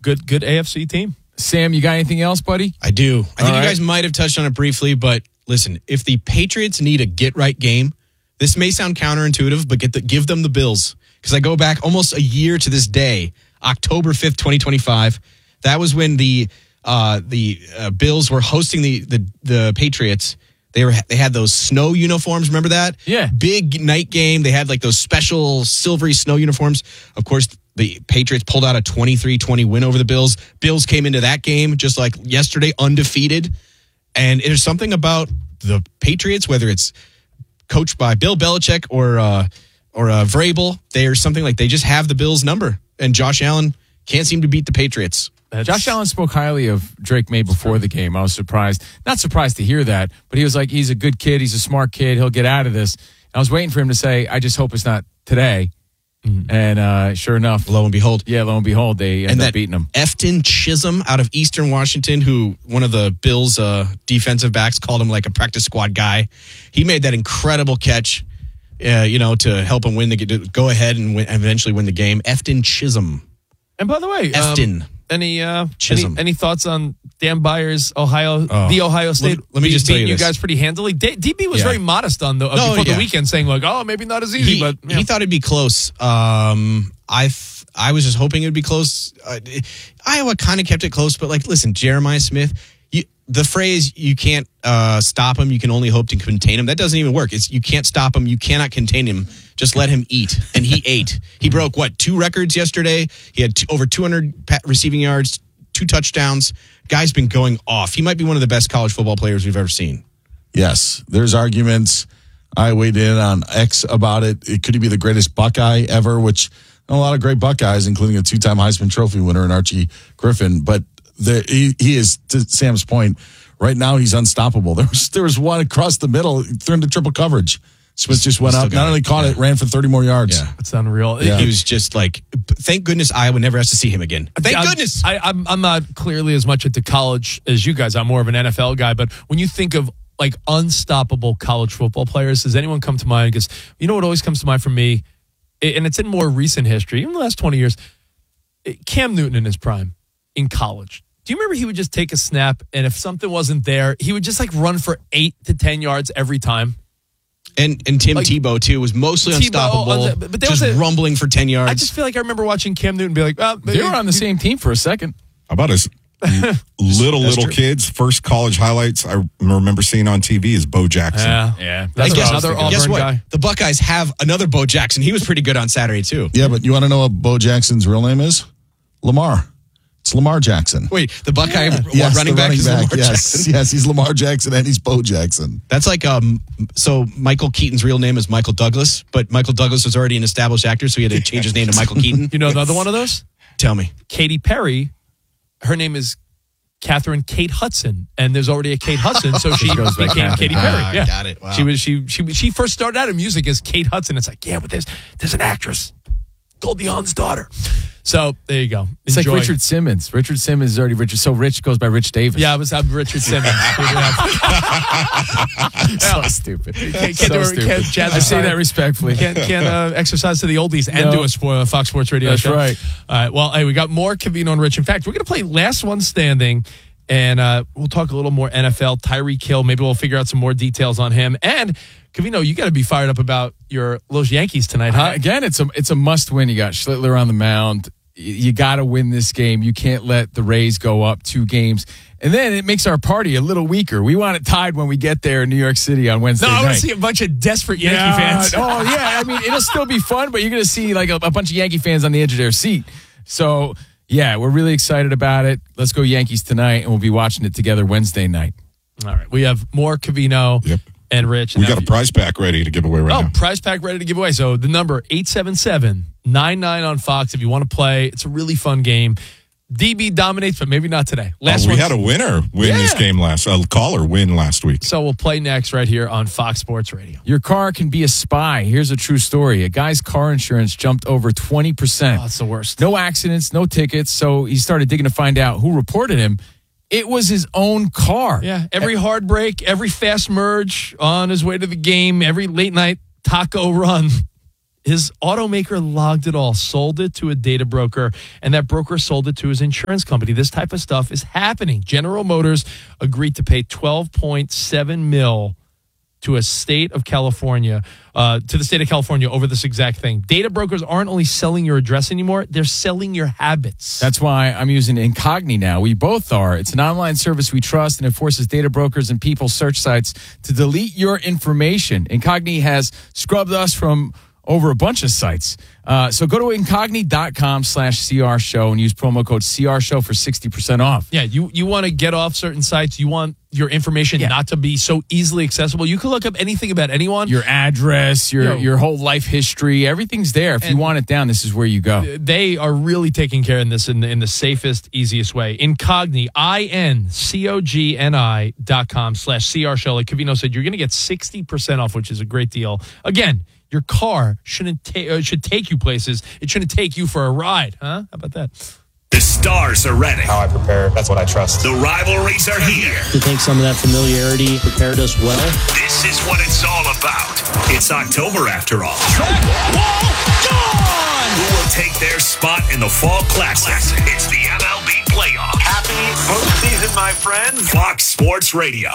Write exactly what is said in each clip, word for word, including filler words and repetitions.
good good A F C team. Sam, you got anything else, buddy? I do. I think All you right. guys might have touched on it briefly, but listen, if the Patriots need a get-right game, this may sound counterintuitive, but get the, give them the Bills. Because I go back almost a year to this day, October fifth, twenty twenty-five. That was when the uh, the uh, Bills were hosting the, the the Patriots. They were they had those snow uniforms. Remember that? Yeah. Big night game. They had like those special silvery snow uniforms. Of course, the Patriots pulled out a twenty-three twenty win over the Bills. Bills came into that game just like yesterday, undefeated. And there's something about the Patriots, whether it's coached by Bill Belichick or uh, or uh, Vrabel, there's something like they just have the Bills' number. And Josh Allen can't seem to beat the Patriots. That's, Josh Allen spoke highly of Drake May before the game. I was surprised. Not surprised to hear that, but he was like, he's a good kid. He's a smart kid. He'll get out of this. I was waiting for him to say, I just hope it's not today. Mm-hmm. And uh, sure enough. Lo and behold. Yeah, lo and behold, they ended and up that beating him. Efton Chisholm out of Eastern Washington, who one of the Bills' uh, defensive backs called him like a practice squad guy. He made that incredible catch, uh, you know, to help him win the to go ahead and win, eventually win the game. Efton Chisholm. And by the way, Efton. Um, any uh, Chisholm. Any, any thoughts on Dan Byers, Ohio, Oh. the Ohio State? Let, let me be- just tell beating you you this. guys pretty handily. D- DB was Yeah. very modest on the uh, No, before yeah. the weekend, saying like, "Oh, maybe not as easy." He, but yeah. he thought it'd be close. Um, I th- I was just hoping it would be close. Uh, Iowa kind of kept it close, but like, listen, Jeremiah Smith, you, the phrase "you can't uh, stop him, you can only hope to contain him" that doesn't even work. It's you can't stop him, you cannot contain him. Just let him eat, and he ate. He broke what two records yesterday? He had two, over two hundred pa- receiving yards, two touchdowns. Guy's been going off. He might be one of the best college football players we've ever seen. Yes, there's arguments. I weighed in on X about it. It could he be the greatest Buckeye ever, which a lot of great Buckeyes, including a two-time Heisman Trophy winner in Archie Griffin. But there, he, he is, to Sam's point, right now he's unstoppable. There was there was one across the middle, threw into triple coverage. Smith just went Still up, got not it. only caught Yeah. it, ran for thirty more yards. Yeah. it's unreal. Yeah. He was just like, thank goodness Iowa never has to see him again. Thank I'm- goodness. I, I'm I'm not clearly as much into college as you guys. I'm more of an N F L guy. But when you think of like unstoppable college football players, does anyone come to mind? Because you know what always comes to mind for me, and it's in more recent history, even the last twenty years. Cam Newton in his prime in college. Do you remember he would just take a snap, and if something wasn't there, he would just like run for eight to ten yards every time? And and Tim Like, Tebow too was mostly Tebow, unstoppable, uh, but there just was a- rumbling for ten yards. I just feel like I remember watching Cam Newton be like, oh, They were on the same team for a second. How about us little, That's little true. kids? First college highlights I remember seeing on T V is Bo Jackson. Yeah, Yeah. That's I guess, another Auburn guess what? guy. The Buckeyes have another Bo Jackson. He was pretty good on Saturday too. Yeah, but you want to know what Bo Jackson's real name is? Lamar. It's Lamar Jackson. Wait, the Buckeye what, Yes, running the back is Lamar yes, Jackson. yes, he's Lamar Jackson and he's Bo Jackson. That's like um. So Michael Keaton's real name is Michael Douglas, but Michael Douglas was already an established actor, so he had to change his name to Michael Keaton. You know another one of those? Tell me. Katy Perry, her name is Catherine Kate Hudson, and there's already a Kate Hudson, so she goes by became Catherine. Katy Perry. Ah, yeah, got it. Wow. She was she she she first started out in music as Kate Hudson. It's like yeah, but there's there's an actress, Goldie Hawn's daughter. So there you go. It's Enjoy. like Richard Simmons. Richard Simmons is already Richard. So Rich goes by Rich Davis. Yeah, I was I'm Richard Simmons. so stupid. Can't, can't so do it, stupid. can't jazz I say aside. that respectfully. Can't, can't uh, exercise to the oldies and No. do a sport, uh, Fox Sports Radio That's show. right. All right. Well, hey, we got more Covino and Rich. In fact, we're going to play Last One Standing, and uh, we'll talk a little more N F L. Tyreek Hill. Maybe we'll figure out some more details on him. And Covino, you got to be fired up about your Los Yankees tonight, huh? Uh, again, it's a it's a must win. You got Schlittler on the mound. Y- You got to win this game. You can't let the Rays go up two games. And then it makes our party a little weaker. We want it tied when we get there in New York City on Wednesday no, I night. want to see a bunch of desperate Yankee Yeah, fans. oh, yeah. I mean, it'll still be fun, but you're going to see like a, a bunch of Yankee fans on the edge of their seat. So, yeah, we're really excited about it. Let's go Yankees tonight, and we'll be watching it together Wednesday night. All right. We have more Covino Yep. and Rich. We Now, got a prize pack ready to give away right Oh, now. prize pack ready to give away. So the number eight seven seven, nine nine on Fox if you want to play. It's a really fun game. D B dominates, but maybe not today. Last Oh, we one. had a winner win Yeah. this game last. A caller win last week. So we'll play next right here on Fox Sports Radio. Your car can be a spy. Here's a true story. A guy's car insurance jumped over twenty percent. Oh, that's the worst. No accidents, no tickets. So he started digging to find out who reported him. It was his own car. Yeah, every hard break, every fast merge on his way to the game, every late night taco run. His automaker logged it all, sold it to a data broker, and that broker sold it to his insurance company. This type of stuff is happening. General Motors agreed to pay twelve point seven mil to a state of California, uh, to the state of California over this exact thing. Data brokers aren't only selling your address anymore, they're selling your habits. That's why I'm using Incogni now. We both are. It's an online service we trust, and it forces data brokers and people's search sites to delete your information. Incogni has scrubbed us from over a bunch of sites. Uh, so go to incogni.com slash CR show and use promo code C R show for sixty percent off. Yeah, you, you want to get off certain sites. You want your information Yeah. not to be so easily accessible. You can look up anything about anyone. Your address, your Yo. your whole life history, everything's there. If you And- want it down, this is where you go. They are really taking care of this in the, in the safest, easiest way. Incogni, I N C O G N I dot com slash C R show. Like Covino said, you're going to get sixty percent off, which is a great deal. Again, your car shouldn't ta- uh, should take you places. It shouldn't take you for a ride, huh? How about that? The stars are ready. How I prepare, that's what I trust. The rivalries are here. I think some of that familiarity prepared us well. This is what it's all about. It's October after all. Who will take their spot in the Fall Classic? It's the M L B playoff. Happy postseason, my friends. Fox Sports Radio.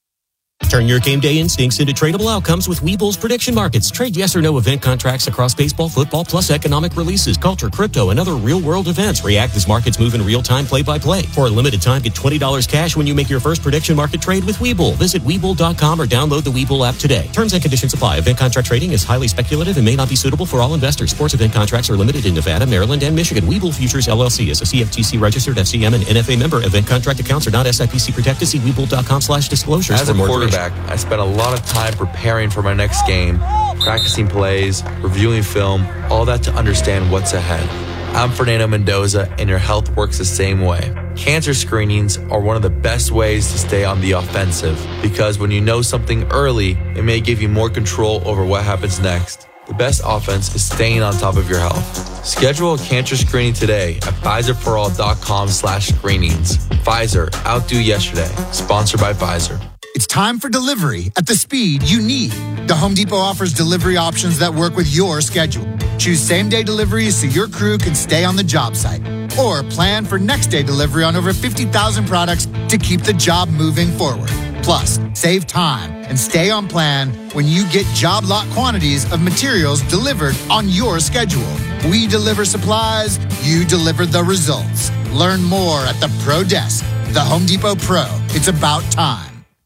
Turn your game day instincts into tradable outcomes with Webull's prediction markets. Trade yes or no event contracts across baseball, football, plus economic releases, culture, crypto, and other real-world events. React as markets move in real time, play-by-play. For a limited time, get twenty dollars cash when you make your first prediction market trade with Webull. Visit Webull dot com or download the Webull app today. Terms and conditions apply. Event contract trading is highly speculative and may not be suitable for all investors. Sports event contracts are limited in Nevada, Maryland, and Michigan. Webull Futures, L L C is a C F T C-registered F C M and N F A member. Event contract accounts are not S I P C protected. See Webull dot com slash disclosures As for a more quarterback, I spent a lot of time preparing for my next game, practicing plays, reviewing film, all that to understand what's ahead. I'm Fernando Mendoza, and your health works the same way. Cancer screenings are one of the best ways to stay on the offensive, because when you know something early, it may give you more control over what happens next. The best offense is staying on top of your health. Schedule a cancer screening today at Pfizer for all dot com slash screenings. Pfizer, outdo yesterday. Sponsored by Pfizer. It's time for delivery at the speed you need. The Home Depot offers delivery options that work with your schedule. Choose same-day deliveries so your crew can stay on the job site. Or plan for next-day delivery on over fifty thousand products to keep the job moving forward. Plus, save time and stay on plan when you get job lot quantities of materials delivered on your schedule. We deliver supplies, you deliver the results. Learn more at the Pro Desk. The Home Depot Pro. It's about time.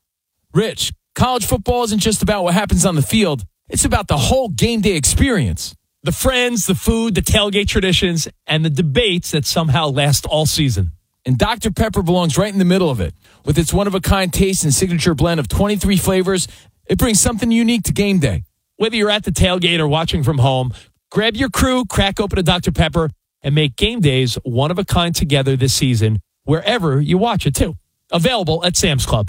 Rich, college football isn't just about what happens on the field. It's about the whole game day experience. The friends, the food, the tailgate traditions, and the debates that somehow last all season. And Doctor Pepper belongs right in the middle of it. With its one-of-a-kind taste and signature blend of twenty-three flavors, it brings something unique to game day. Whether you're at the tailgate or watching from home, grab your crew, crack open a Doctor Pepper, and make game days one of a kind together this season, wherever you watch it too. Available at Sam's Club.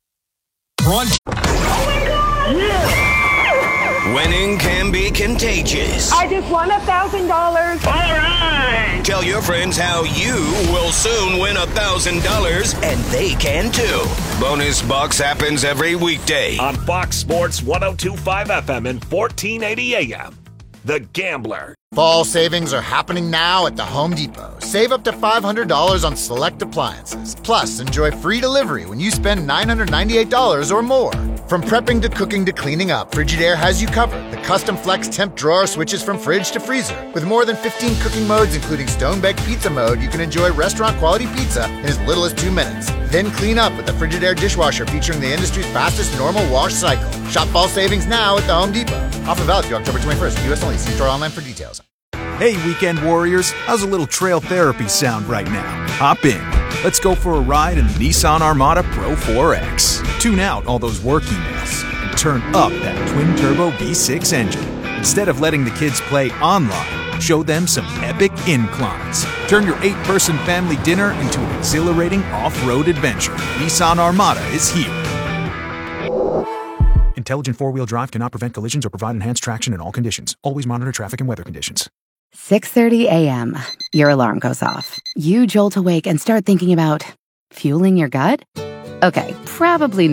Winning can be contagious. I just won a thousand dollars. All right. Tell your friends how you will soon win a thousand dollars, and they can too. Bonus Bucks happens every weekday on Fox Sports one oh two point five F M and fourteen eighty A M. The Gambler. Fall savings are happening now at the Home Depot. Save up to five hundred dollars on select appliances. Plus, enjoy free delivery when you spend nine hundred ninety-eight dollars or more. From prepping to cooking to cleaning up, Frigidaire has you covered. The custom flex temp drawer switches from fridge to freezer. With more than fifteen cooking modes, including stone-baked pizza mode, you can enjoy restaurant-quality pizza in as little as two minutes. Then clean up with the Frigidaire dishwasher featuring the industry's fastest normal wash cycle. Shop fall savings now at the Home Depot. Offer valid through October twenty-first. U S only. See store online for details. Hey, weekend warriors, how's a little trail therapy sound right now? Hop in. Let's go for a ride in the Nissan Armada Pro four X. Tune out all those work emails and turn up that twin-turbo V six engine. Instead of letting the kids play online, show them some epic inclines. Turn your eight-person family dinner into an exhilarating off-road adventure. Nissan Armada is here. Intelligent four-wheel drive cannot prevent collisions or provide enhanced traction in all conditions. Always monitor traffic and weather conditions. six thirty a.m. Your alarm goes off. You jolt awake and start thinking about fueling your gut? Okay, probably not.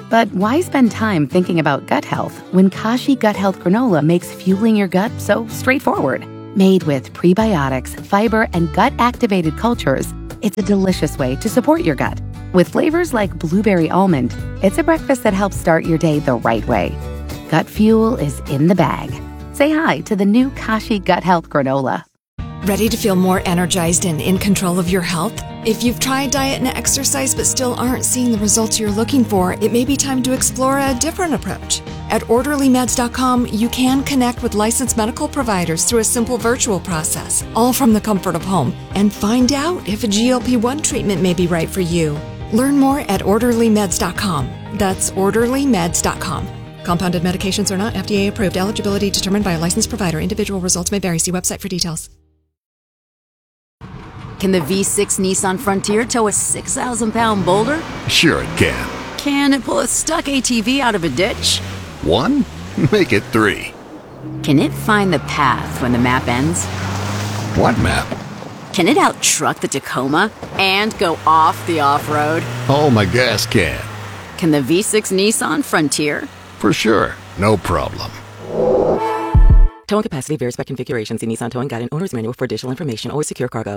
But why spend time thinking about gut health when Kashi Gut Health Granola makes fueling your gut so straightforward? Made with prebiotics, fiber, and gut-activated cultures, it's a delicious way to support your gut. With flavors like blueberry almond, it's a breakfast that helps start your day the right way. Gut fuel is in the bag. Say hi to the new Kashi Gut Health Granola. Ready to feel more energized and in control of your health? If you've tried diet and exercise but still aren't seeing the results you're looking for, it may be time to explore a different approach. At orderly meds dot com, you can connect with licensed medical providers through a simple virtual process, all from the comfort of home, and find out if a G L P one treatment may be right for you. Learn more at orderly meds dot com. That's orderly meds dot com. Compounded medications are not F D A approved. Eligibility determined by a licensed provider. Individual results may vary. See website for details. Can the V six Nissan Frontier tow a six thousand pound boulder? Sure it can. Can it pull a stuck A T V out of a ditch? One? Make it three. Can it find the path when the map ends? What map? Can it out-truck the Tacoma and go off the off-road? Oh, my gas can. Can the V six Nissan Frontier? For sure. No problem. Towing capacity varies by configuration. See Nissan Towing Guide and Owner's Manual for additional information. Always secure cargo.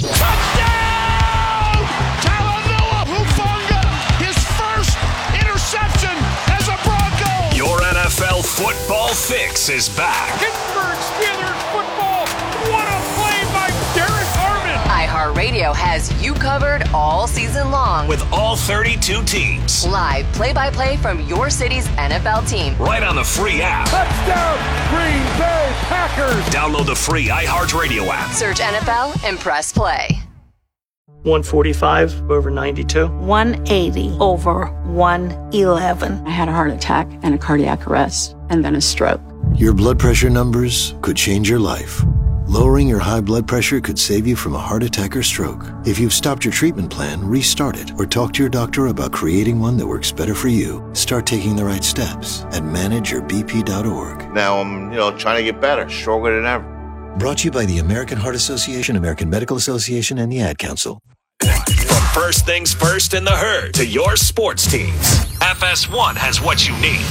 Talanoa Hufanga, his first interception as a Bronco. Your N F L football fix is back. Pittsburgh Steelers football. What a play by Derek Harmon. iHeartRadio has you covered all season long with all thirty-two teams. Live play-by-play from your city's N F L team. Right on the free app. Touchdown, Green Bay Packers. Download the free iHeartRadio app. Search N F L and press play. one forty-five over ninety-two. one eighty over one eleven. I had a heart attack and a cardiac arrest and then a stroke. Your blood pressure numbers could change your life. Lowering your high blood pressure could save you from a heart attack or stroke. If you've stopped your treatment plan, restart it or talk to your doctor about creating one that works better for you. Start taking the right steps at manage your b p dot org. Now I'm, you know, trying to get better, stronger than ever. Brought to you by the American Heart Association, American Medical Association, and the Ad Council. From first things first in the herd to your sports teams, F S one has what you need.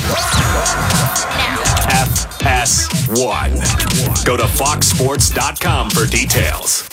F S one. Go to fox sports dot com for details.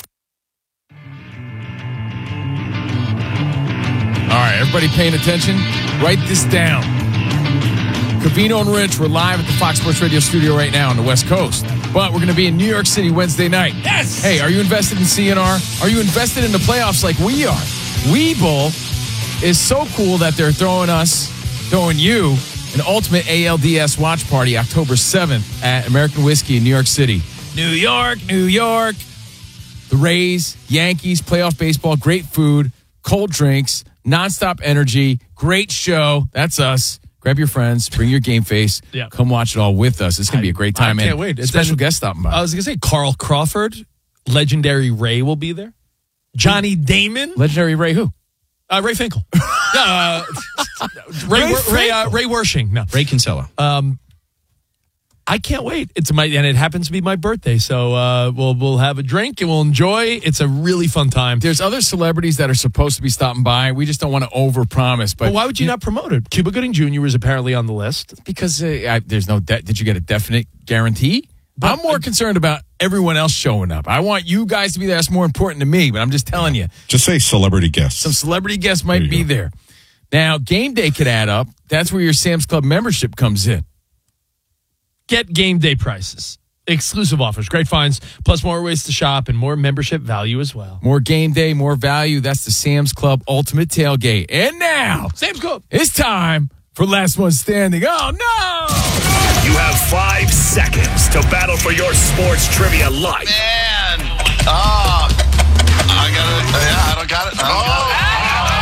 All right, everybody paying attention? Write this down. Covino and Rich, we're live at the Fox Sports Radio studio right now on the West Coast. But we're going to be in New York City Wednesday night. Yes! Hey, are you invested in C N R? Are you invested in the playoffs like we are? Webull is so cool that they're throwing us, throwing you, an ultimate A L D S watch party October seventh at American Whiskey in New York City. New York, New York. The Rays, Yankees, playoff baseball, great food, cold drinks, nonstop energy, great show. That's us. Grab your friends, bring your game face, yeah. Come watch it all with us. It's going to be a great time. I can't and wait. It's special been, guest stopping by. I was going to say Carl Crawford, legendary Ray will be there. Johnny Damon. Legendary Ray who? Uh, Ray Finkel. uh, Ray Ray, Ray, uh, Ray Wershing. No. Ray Kinsella. Um, I can't wait. It's my and it happens to be my birthday, so uh, we'll we'll have a drink and we'll enjoy. It's a really fun time. There's other celebrities that are supposed to be stopping by. We just don't want to overpromise. But well, why would you, you not promote it? Cuba Gooding Junior was apparently on the list because uh, I, there's no. De- did you get a definite guarantee? But, I'm more uh, concerned about everyone else showing up. I want you guys to be there. That's more important to me. But I'm just telling you. Just say celebrity guests. Some celebrity guests might there be go. there. Now, game day could add up. That's where your Sam's Club membership comes in. Get game day prices, exclusive offers, great finds, plus more ways to shop and more membership value as well. More game day, more value. That's the Sam's Club Ultimate Tailgate. And now, Sam's Club. It's time for Last One Standing. Oh, no! You have five seconds to battle for your sports trivia life. Man! Oh! I got it. Yeah, I don't got it. I don't oh. got it.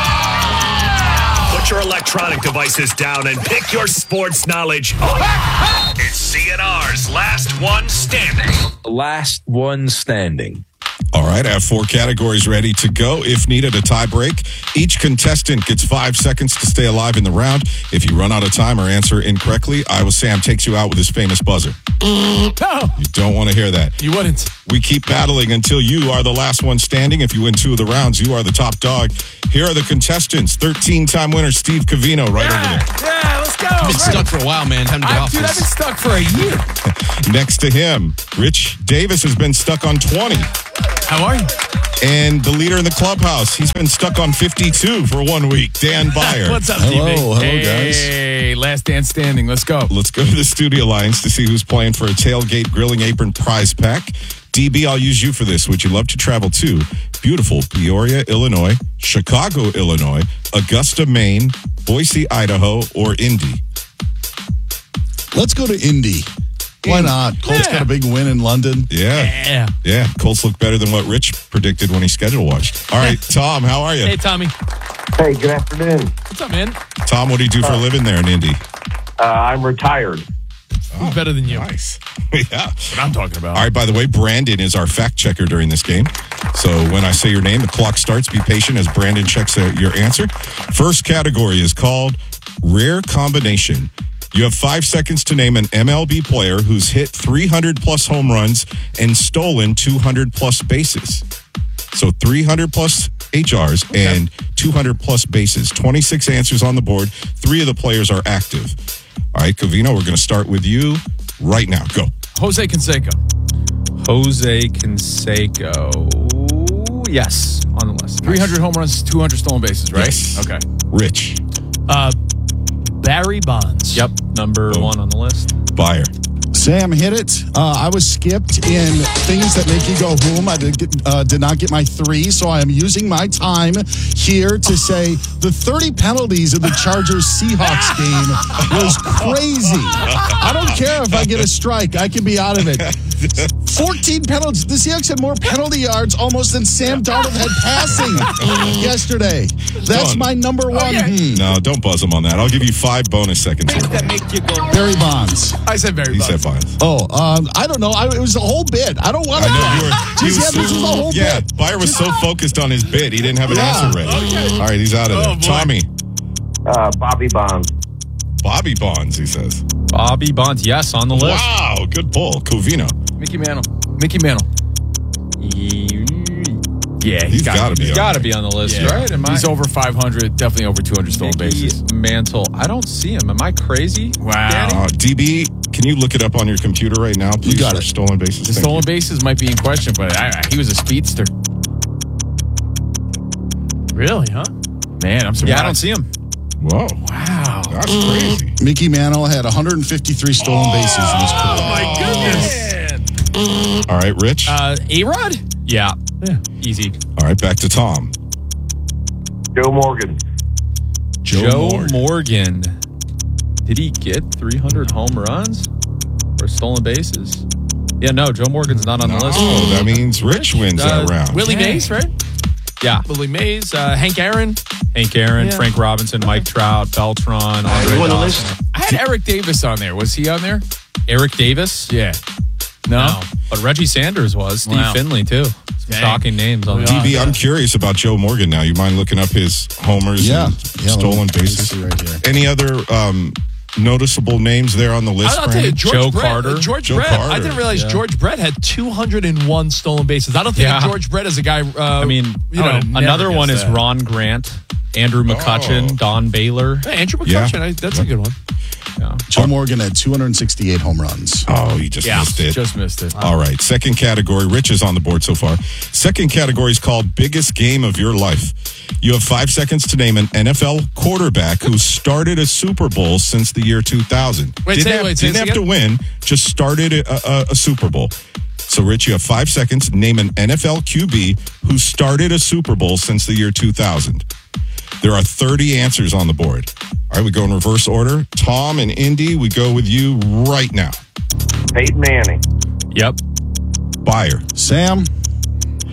Put your electronic devices down and pick your sports knowledge up. It's C N R's Last One Standing. Last One Standing. All right, I have four categories ready to go. If needed, a tie break. Each contestant gets five seconds to stay alive in the round. If you run out of time or answer incorrectly, Iowa Sam takes you out with his famous buzzer. No. You don't want to hear that. You wouldn't. We keep battling until you are the last one standing. If you win two of the rounds, you are the top dog. Here are the contestants. thirteen-time winner Steve Covino right yeah, over there. Yeah, let's go. I've been stuck for a while, man. Time to get I, off dude, this. I've been stuck for a year. Next to him, Rich Davis has been stuck on twenty. How are you? And the leader in the clubhouse, he's been stuck on fifty-two for one week. Dan Byer. What's up, Hello, D B? hello, guys. Hey, last dance standing. Let's go. Let's go to the Studio Alliance to see who's playing for a Tailgate Grilling Apron prize pack. D B, I'll use you for this. Would you love to travel to beautiful Peoria, Illinois, Chicago, Illinois, Augusta, Maine, Boise, Idaho, or Indy? Let's go to Indy. Why not? Colts Yeah. got a big win in London. Yeah. Yeah. Yeah. Colts look better than what Rich predicted when he schedule watched. All right, Tom, how are you? Hey, Tommy. Hey, good afternoon. What's up, man? Tom, what do you do for a living there in Indy? Uh, I'm retired. Who's better than you? Nice. Yeah. That's what I'm talking about. All right, by the way, Brandon is our fact checker during this game. So when I say your name, the clock starts. Be patient as Brandon checks uh, your answer. First category is called Rare Combination. You have five seconds to name an M L B player who's hit three hundred plus home runs and stolen two hundred plus bases. So three hundred plus H Rs okay. and two hundred plus bases. twenty-six answers on the board. Three of the players are active. All right, Covino, we're going to start with you right now. Go. Jose Canseco. Jose Canseco. Yes, on the list. three hundred home runs, two hundred stolen bases, right? Yes. Okay. Rich. Uh, Barry Bonds. Yep, number Boom. one on the list. Byer. Sam hit it. Uh, I was skipped in things that make you go boom. I did, get, uh, did not get my three, so I am using my time here to say the thirty penalties in the Chargers-Seahawks game was crazy. I don't care if I get a strike. I can be out of it. fourteen penalties. The Seahawks had more penalty yards almost than Sam Darnold had passing yesterday. That's Don't. my number one. Hmm. No, don't buzz him on that. I'll give you five bonus seconds. Here. Barry Bonds. I said Barry He Bonds. said Bonds. Oh, um, I don't know. I, it was a whole bit. I don't want to. I know you were. Just, He was yeah, this so, was a whole yeah, bit. Byer was so focused on his bit, he didn't have an Yeah. answer ready. Okay. All right, he's out of Oh, there. boy. Tommy. Uh, Bobby Bonds. Bobby Bonds, he says. Bobby Bonds, yes, on the list. Wow, good pull. Covino. Mickey Mantle. Mickey Mantle. Yeah, He's got to be He's on got to there. be on the list, Yeah. right? Am I? He's over five hundred, definitely over two hundred stolen Mickey bases. Mantle. I don't see him. Am I crazy? Wow. Danny? Uh, D B, can you look it up on your computer right now, please? You got for it. Stolen bases. The Thank stolen you. bases might be in question, but I, I, he was a speedster. Really, huh? Man, I'm surprised. Yeah, I don't see him. Whoa. Wow. That's crazy. Mickey Mantle had one hundred fifty-three stolen bases in his career. Oh, my goodness. All right, Rich. Uh, A-Rod? Yeah. Yeah. Easy. All right, back to Tom. Joe Morgan. Joe, Joe Morgan. Morgan. Did he get three hundred home runs or stolen bases? Yeah, no, Joe Morgan's not on No, the list. that means Rich wins Uh, that round. Willie Mays, right? Yeah. Willie Mays, uh, Hank Aaron. Hank Aaron, Yeah. Frank Robinson, Mike Trout, Beltran, Andre on the Dawson. I had Eric Davis on there. Was he on there? Eric Davis? Yeah. No? No. But Reggie Sanders was. Steve Wow. Finley, too. Some Dang. shocking names on the D B, I'm curious about Joe Morgan now. You mind looking up his homers Yeah. and Yeah, let me- stolen let me bases? see right here. Any other um, noticeable names there on the list? I'll tell you, Brandon? George Joe Brett, Carter. uh, George Joe Brett. Carter. I didn't realize Yeah. George Brett had two hundred one stolen bases. I don't think Yeah. of George Brett as a guy. Uh, I mean, you know, oh, another one is Ron. Ron Grant, Andrew McCutcheon, Oh. Don Baylor. Hey, Andrew Yeah. McCutcheon. I, that's a good one. Yeah. Joe Morgan had two hundred sixty-eight home runs. Oh, you just Yeah. missed it. Just missed it. All right. Second category. Rich is on the board so far. Second category is called Biggest Game of Your Life. You have five seconds to name an N F L quarterback who started a Super Bowl since the year two thousand. Wait, didn't say- have, wait, say didn't this have to win, just started a, a, a Super Bowl. So, Rich, you have five seconds. Name an N F L Q B who started a Super Bowl since the year two thousand. There are thirty answers on the board. All right, we go in reverse order. Tom and Indy, we go with you right now. Peyton Manning. Yep. Byer. Sam.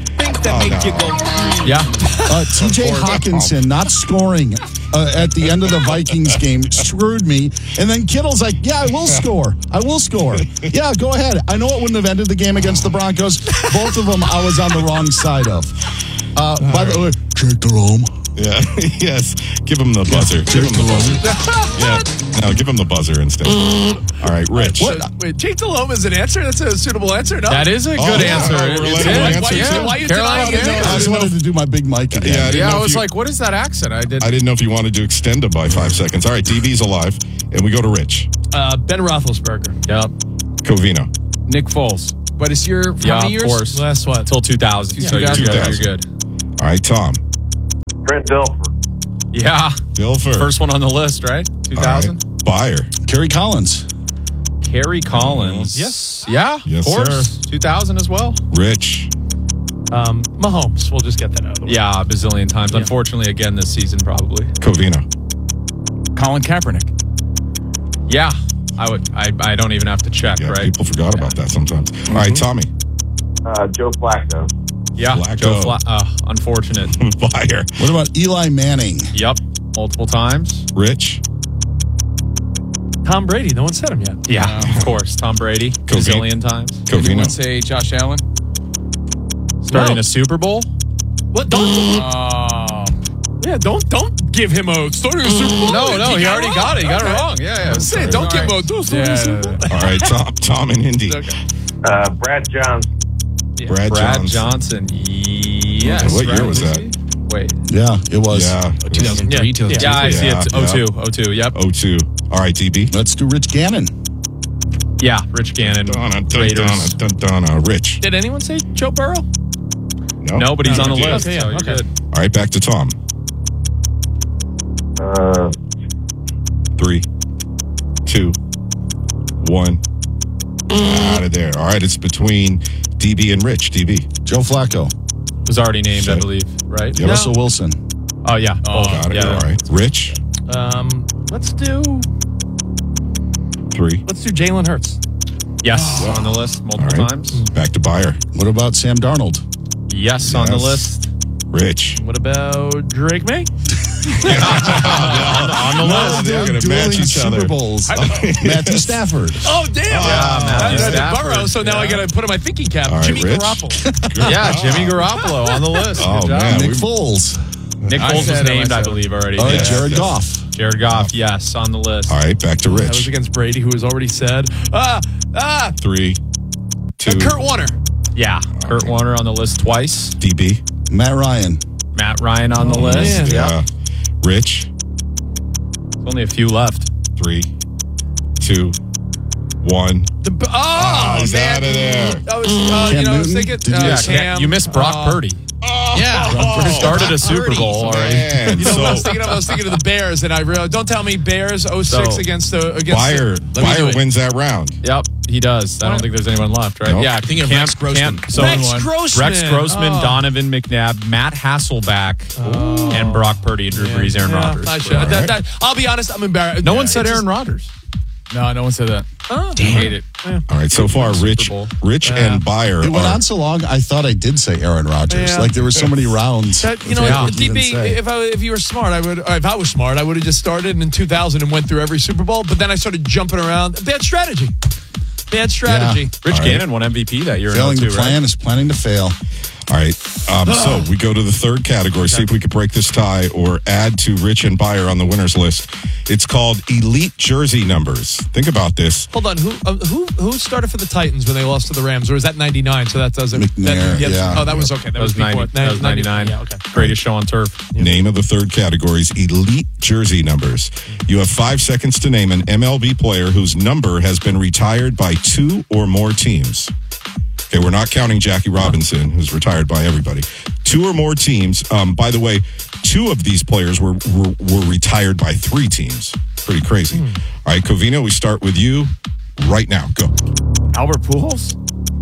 that Oh, make no. you go. Yeah. Uh, T J Hawkinson not scoring uh, at the end of the Vikings game screwed me. And then Kittle's like, yeah, I will score. I will score. Yeah, go ahead. I know it wouldn't have ended the game against the Broncos. Both of them I was on the wrong side of. Uh, by the way, Jake Delhomme. Yeah. Yes. Give him the buzzer. Give him the buzzer. Yeah. No, give him the buzzer instead. All right, Rich. What? Wait, Jake Delhomme is an answer? That's a suitable answer, no? That is a Oh, good yeah. answer. Oh, we're It letting is. him Why, answer, why, you- too. why you Carolina, denying it? I just wanted to do my big Mike again. Yeah, I didn't Yeah, know I if was you- like, what is that accent? I did. I didn't know if you wanted to extend him by five seconds. All right, D B's alive, and we go to Rich. Uh, Ben Roethlisberger. Yep. Covino. Nick Foles. But it's your, how Yeah, many of years? course. Last what? Until two thousand. So you're two good. thousand. You're good. All right, Tom. Trent Dilfer. Yeah. Dilfer. First one on the list, right? two All thousand. right. Buyer. Kerry Collins. Kerry Collins. Yes. Yeah. Yes, of course. sir. two thousand as well. Rich. Um, Mahomes. We'll just get that out of the way. Yeah, a bazillion times. Yeah. Unfortunately, again this season, probably. Covino. Colin Kaepernick. Yeah. I would. I. I don't even have to check. Yeah, right. people forgot about that sometimes. All right, Tommy. Uh, Joe Flacco. Yeah. Flacco. Joe Fla- uh, unfortunate. Buyer. What about Eli Manning? Yep. Multiple times. Rich. Tom Brady. No one said him yet. Yeah. Of course. Tom Brady. Bazillion times. Did anyone Covino. say Josh Allen? Starting No. a Super Bowl. What? Don't. Oh. Yeah. Don't. Don't give him a starting a Super Bowl. No, no, he already got it. He got it Okay. wrong. Yeah, yeah. I'm saying, don't give him a do starting a Super Bowl. All right, Tom. Tom and Indy. Uh, Brad Johnson. Brad, Brad Johnson. Johnson. Yes. What year right? was that? he? Wait. Yeah, it was. Yeah. two thousand three, two thousand two. Yeah, I see Yeah, it. yeah. oh two. oh two. Yep. oh two. All right, D B. Let's do Rich Gannon. Yeah. Rich Gannon. Donna, dun, Raiders. Donna, dun, Donna. Rich. Did anyone say Joe Burrow? No. No, but he's No, on the no, list. okay, so yeah, you're okay. good. All right, back to Tom. Uh, Three, two, one. Out of there. All right, it's between D B and Rich. D B. Joe Flacco. Was already named, I Shit. believe. Right? Yep. Russell Wilson. Oh yeah. Oh, got it. Yeah. All right. Rich. Um, let's do. Three. Let's do Jalen Hurts. Yes. On the list All multiple right. times. Back to Buyer. What about Sam Darnold? Yes, on the Yes. list. Rich. What about Drake May? on, on the list. They're going to Dueling match each other. Super Bowls. Matthew Stafford. Oh damn! Yeah, Matthew That's Stafford. Burrow. So now I got to put on my thinking cap. All right, Jimmy Rich. Garoppolo. Yeah, Jimmy Garoppolo on the list. Oh, Good job. man. Nick we- Foles. Nick I Foles was said it named, I myself. believe, already. All right, Yeah. Jared yes. Goff. Jared Goff, yes, on the list. All right, back to That was Rich. against Brady, who was already said. Ah, ah. Three, two. Uh, Kurt Warner. Yeah, Kurt Warner on the list twice. D B. Matt Ryan. Matt Ryan on the Oh, list. man. Yeah. Rich. There's only a few left. Three, two, one. The, oh, he's man. out of there. I was, uh, Cam you know, I was Newton? thinking. Did uh, you- Yeah, Cam, you missed Brock uh, Purdy. Oh, Yeah. Started a Super Purdy. Bowl already. Man, You know, what I was so thinking of, I was thinking of the Bears, and I realized, don't tell me Bears oh six So, against the against. Buyer, the, Buyer wins that round. Yep, he does. I don't think there's anyone left, right? Nope. Yeah, Thinking of Rex Grossman. so Rex one. Grossman. Rex Grossman, Oh. Donovan McNabb, Matt Hasselback, and Brock Purdy and Drew Brees, Aaron Yeah, Rodgers. I should- that- that- I'll be honest, I'm embarrassed. No one said It's Aaron just- Rodgers. No, no one said that. Oh, I hate it. All right, so far, Rich, Bowl. Rich, Yeah. and Buyer It went are. on so long, I thought I did say Aaron Rodgers. Yeah. Like there were so many rounds. That, you know, I D didn't B, say. if I if you were smart, I would. Or if I was smart, I would have just started in two thousand and went through every Super Bowl. But then I started jumping around. Bad strategy. Bad strategy. Rich All right. Gannon won M V P that year. Failing in to oh two, plan right? is planning to fail. All right, um, so we go to the third category. See if we could break this tie or add to Rich and Buyer on the winners list. It's called Elite Jersey Numbers. Think about this. Hold on. Who uh, who who started for the Titans when they lost to the Rams? Or was that ninety-nine? So that doesn't. McNair, that, yeah. Oh, that was okay. That, That was before. ninety. That was ninety-nine. Yeah. Okay. Greatest show on turf. Name of the third category is Elite Jersey Numbers. You have five seconds to name an M L B player whose number has been retired by two or more teams. Okay, we're not counting Jackie Robinson, who's retired by everybody. Two or more teams. Um, by the way, two of these players were, were were retired by three teams. Pretty crazy. Hmm. All right, Covino, we start with you right now. Go. Albert Pujols?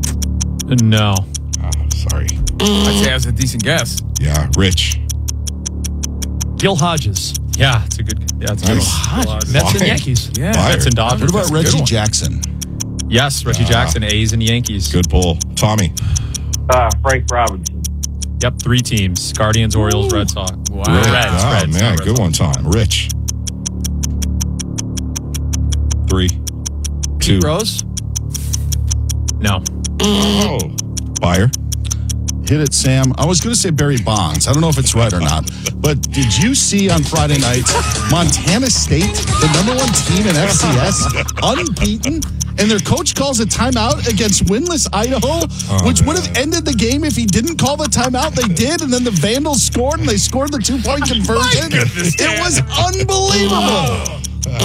No. Ah, sorry. I'd say that was a decent guess. Yeah, Rich. Gil Hodges. Yeah, it's a good. Yeah, it's a good Nice. one. Mets and Fine. Yankees. Yeah. Buyer. Mets and Dodgers. What about That's a good Reggie one. Jackson? Yes, Reggie Yeah. Jackson, A's and Yankees. Good pull. Tommy. Uh, Frank Robinson. Yep, three teams. Guardians, Orioles, Red Sox. Wow. Reds, Oh, Reds, man. not Good Red one, Tom. Rich. Three. Two. Pete Rose? No. Oh. Buyer. Hit it, Sam. I was going to say Barry Bonds. I don't know if it's right or not. But did you see on Friday night, Montana State, the number one team in F C S, unbeaten, and their coach calls a timeout against winless Idaho, Oh, which man. would have ended the game if he didn't call the timeout. They did, and then the Vandals scored, and they scored the two-point conversion. goodness, It was unbelievable.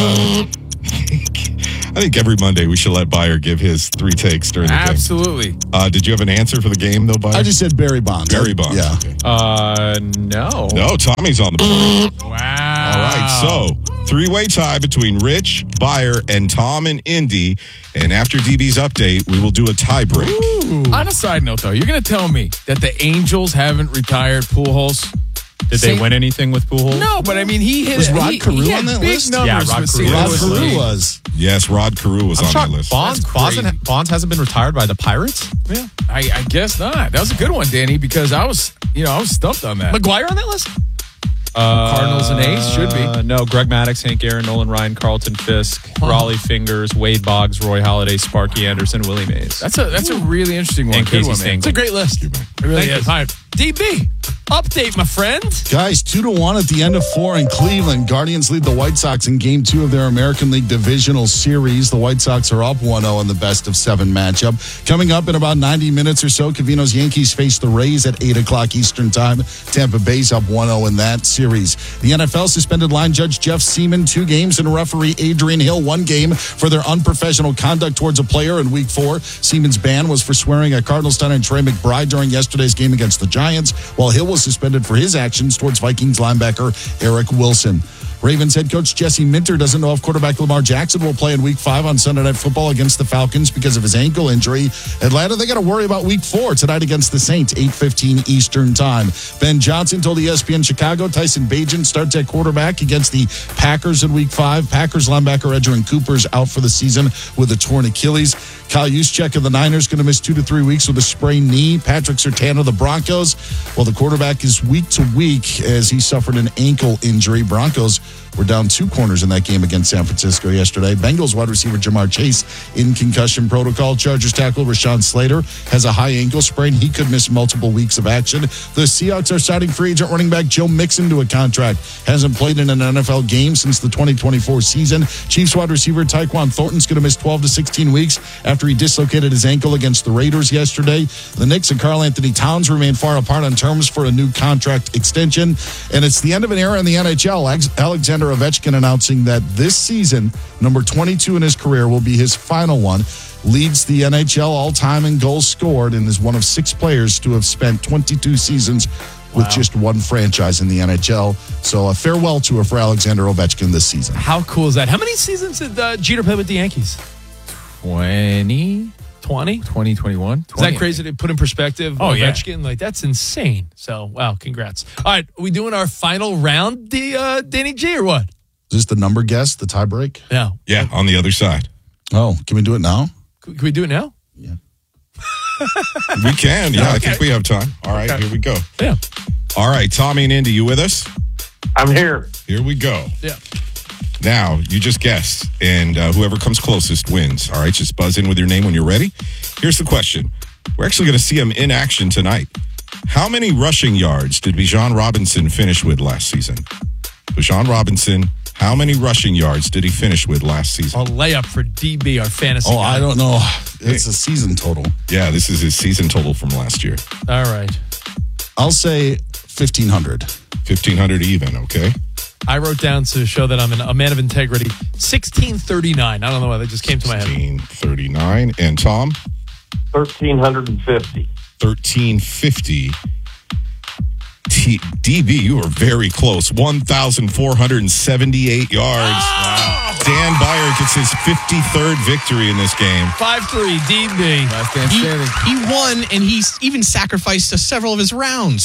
I think every Monday we should let Buyer give his three takes during the game. Absolutely. Uh, did you have an answer for the game, though, Buyer? I just said Barry Bonds. Barry Bonds. Yeah. Okay. Uh, no. No, Tommy's on the board. Wow. All right, so three-way tie between Rich, Buyer, and Tom and Indy. And after D B's update, we will do a tie break. On a side note, though, you're going to tell me that the Angels haven't retired Pujols? Did Saint- they win anything with Pujols? No, but I mean, he hit Was it. Rod he, Carew he had on that big list? numbers Yeah, Rod with Carew. Saint Rod Louis Carew League. was. Yes, Rod Carew was I'm on shocked that list. Bonds, That's Bonds, crazy. Bonds hasn't been retired by the Pirates? Yeah, I, I guess not. That was a good one, Danny, because I was, you know, I was stumped on that. McGuire on that list? Uh, Cardinals and A's should be. Uh, no, Greg Maddox, Hank Aaron, Nolan Ryan, Carlton Fisk, Raleigh Fingers, Wade Boggs, Roy Halladay, Sparky Anderson, Willie Mays. That's a that's a really interesting one. And Good Casey one, man. Stengel. It's a great list. It really Thank is. you. All right. D B, update, my friend. Guys, two to one at the end of four in Cleveland. Guardians lead the White Sox in game two of their American League divisional series. The White Sox are up one oh in the best of seven matchup. Coming up in about ninety minutes or so, Covino's Yankees face the Rays at eight o'clock Eastern time. Tampa Bay's up one oh in that series. The N F L suspended line judge Jeff Seaman two games and referee Adrian Hill one game for their unprofessional conduct towards a player in week four. Seaman's ban was for swearing at Cardinals star Trey McBride during yesterday's game against the Giants, while Hill was suspended for his actions towards Vikings linebacker Eric Wilson. Ravens head coach Jesse Minter doesn't know if quarterback Lamar Jackson will play in week five on Sunday Night Football against the Falcons because of his ankle injury. Atlanta, they got to worry about week four tonight against the Saints, eight fifteen Eastern time. Ben Johnson told E S P N Chicago Tyson Bagent starts at quarterback against the Packers in week five. Packers linebacker Edgerrin Cooper's out for the season with a torn Achilles. Kyle Juszczyk of the Niners going to miss two to three weeks with a sprained knee. Patrick Surtain of the Broncos, well, the quarterback is week to week as he suffered an ankle injury. Broncos were down two corners in that game against San Francisco yesterday. Bengals wide receiver Jamar Chase in concussion protocol. Chargers tackle Rashawn Slater has a high ankle sprain. He could miss multiple weeks of action. The Seahawks are signing free agent running back Joe Mixon to a contract. Hasn't played in an N F L game since the twenty twenty-four season. Chiefs wide receiver Tyquan Thornton's going to miss twelve to sixteen weeks after he dislocated his ankle against the Raiders yesterday. The Knicks and Karl Anthony Towns remain far apart on terms for a new contract extension. And it's the end of an era in the N H L. Alexander Ovechkin announcing that this season, number twenty-two in his career, will be his final one. Leads the N H L all-time in goals scored and is one of six players to have spent twenty-two seasons with Wow. just one franchise in the N H L. So a farewell tour for Alexander Ovechkin this season. How cool is that? How many seasons did uh, Jeter play with the Yankees? twenty, twenty? twenty, twenty-one. Is that crazy to put in perspective? Oh, yeah. Ovechkin, like that's insane. So, wow, congrats. All right, are we doing our final round, the uh, Danny G, or what? Is this the number guess, the tie break? No. Yeah, on the other side. Oh, can we do it now? Can we do it now? We can. Yeah, I Okay. think we have time. All right, Okay. here we go. Yeah. All right, Tommy and Indy, you with us? I'm here. Here we go. Yeah. Now, you just guessed, and uh, whoever comes closest wins. All right, just buzz in with your name when you're ready. Here's the question. We're actually going to see him in action tonight. How many rushing yards did Bijan Robinson finish with last season? Bijan Robinson, how many rushing yards did he finish with last season? A layup for D B, our fantasy Oh, guy. I don't know. It's a season total. Yeah, this is his season total from last year. All right. I'll say fifteen hundred. fifteen hundred even, okay? I wrote down to show that I'm an, a man of integrity. sixteen thirty-nine. I don't know why that just came to my head. sixteen thirty-nine. And Tom? thirteen fifty. thirteen fifty. T- D B, you were very close. one thousand four hundred seventy-eight yards. Wow. Dan Byer gets his fifty-third victory in this game. five three, D B. Last man He, standing. he won, and he's even sacrificed uh, several of his rounds.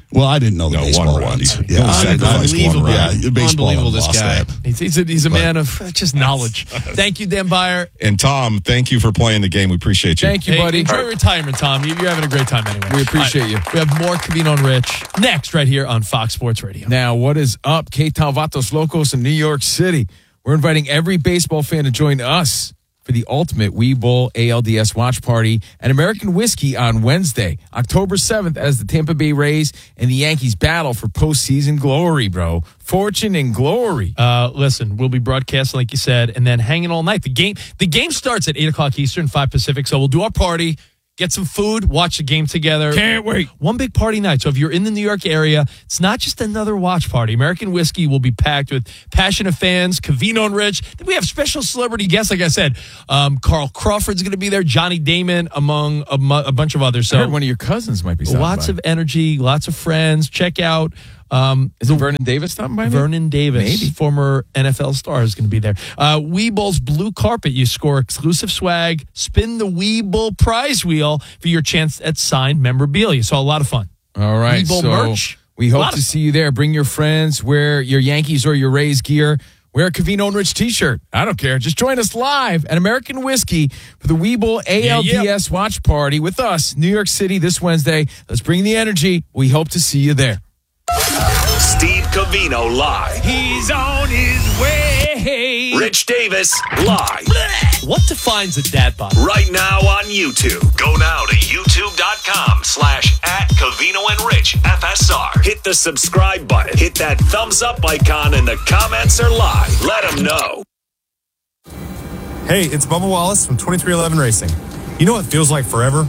Well, I didn't know the No, baseball one round. ones. He- Yeah, he sacrificed one Unbelievable. round. Yeah, baseball Unbelievable, this lost guy. that. He's, he's a, he's a man of uh, just knowledge. Thank you, Dan Byer. And Tom, thank you for playing the game. We appreciate you. Thank you, Hey, buddy. enjoy retirement, Tom. You, you're having a great time anyway. We appreciate All you. We have more Covino and Rich next right here on Fox Sports Radio. Now, what is up, K-Town Vatos Locos in New York City? We're inviting every baseball fan to join us for the ultimate Wii Bowl A L D S watch party at American Whiskey on Wednesday, October seventh, as the Tampa Bay Rays and the Yankees battle for postseason glory, bro. Fortune and glory. Uh, listen, we'll be broadcasting, like you said, and then hanging all night. The game the game starts at eight o'clock Eastern, five Pacific, so we'll do our party, get some food, watch the game together. Can't wait. One big party night. So if you're in the New York area, it's not just another watch party. American Whiskey will be packed with passionate fans, Covino and Rich. Then we have special celebrity guests, like I said. Um, Carl Crawford's going to be there, Johnny Damon, among a, mu- a bunch of others. So I heard one of your cousins might be stopping lots by. of energy, lots of friends. Check out. Um, Is it Vernon Davis stopping by? Vernon Davis, Maybe. former N F L star, is going to be there. Uh, Weeble's blue carpet. You score exclusive swag. Spin the Weeble prize wheel for your chance at signed memorabilia. So a lot of fun. All right. Weeble so merch. we A hope lot to of see you there. Bring your friends. Wear your Yankees or your Rays gear. Wear a Covino and Rich t-shirt. I don't care. Just join us live at American Whiskey for the Weeble A L D S Yeah, yeah. watch party with us, New York City, this Wednesday. Let's bring the energy. We hope to see you there. Steve Covino live. He's on his way. Rich Davis live. What defines a dad bod? Right now on YouTube. Go now to youtube.com slash at Covino and Rich F S R. Hit the subscribe button. Hit that thumbs up icon and the comments are live. Let them know. Hey, it's Bubba Wallace from twenty-three eleven Racing. You know what feels like forever?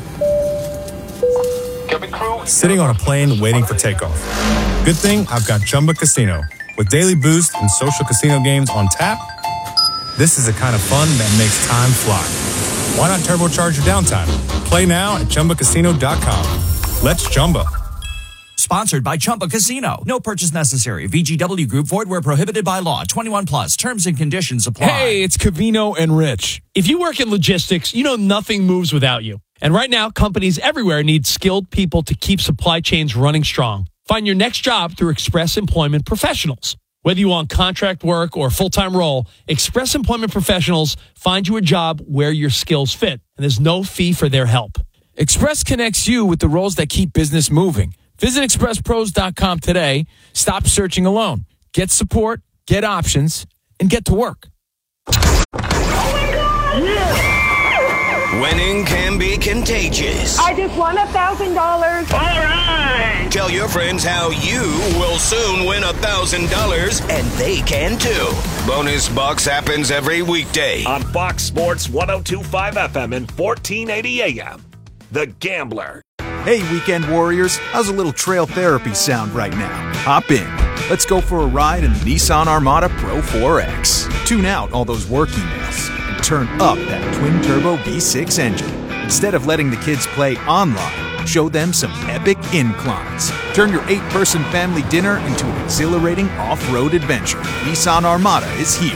Sitting on a plane waiting for takeoff. Good thing I've got Chumba Casino. With daily boost and social casino games on tap, this is the kind of fun that makes time fly. Why not turbocharge your downtime? Play now at Chumba Casino dot com. Let's Chumba. Sponsored by Chumba Casino. No purchase necessary. V G W Group. Void where prohibited by law. twenty-one plus. Terms and conditions apply. Hey, it's Covino and Rich. If you work in logistics, you know nothing moves without you. And right now, companies everywhere need skilled people to keep supply chains running strong. Find your next job through Express Employment Professionals. Whether you want contract work or a full-time role, Express Employment Professionals find you a job where your skills fit. And there's no fee for their help. Express connects you with the roles that keep business moving. Visit express pros dot com today. Stop searching alone. Get support, get options, and get to work. Winning can be contagious. I just won a thousand dollars. All right. Tell your friends how you will soon win a thousand dollars, and they can too. Bonus Bucks happens every weekday on Fox Sports one oh two point five F M and fourteen eighty A M. The Gambler. Hey, weekend warriors, how's a little trail therapy sound right now? Hop in. Let's go for a ride in the Nissan Armada Pro four X. Tune out all those work emails and turn up that twin-turbo V six engine. Instead of letting the kids play online, show them some epic inclines. Turn your eight-person family dinner into an exhilarating off-road adventure. Nissan Armada is here.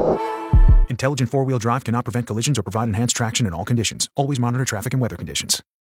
Intelligent four-wheel drive cannot prevent collisions or provide enhanced traction in all conditions. Always monitor traffic and weather conditions.